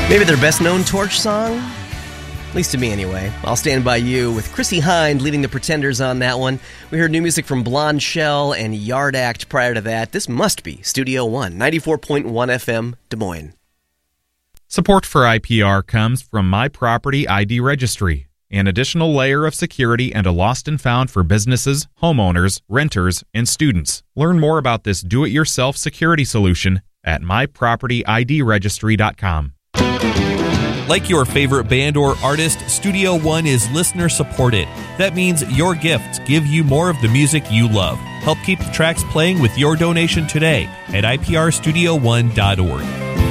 Maybe their best-known Torch song? At least to me, anyway. I'll Stand By You with Chrissy Hynde leading the Pretenders on that one. We heard new music from Blonde Shell and Yard Act prior to that. This must be Studio One, 94.1 FM, Des Moines. Support for IPR comes from My Property ID Registry, an additional layer of security and a lost and found for businesses, homeowners, renters, and students. Learn more about this do-it-yourself security solution at mypropertydregistry.com. Like your favorite band or artist, Studio One is listener supported. That means your gifts give you more of the music you love. Help keep the tracks playing with your donation today at iprstudio1.org.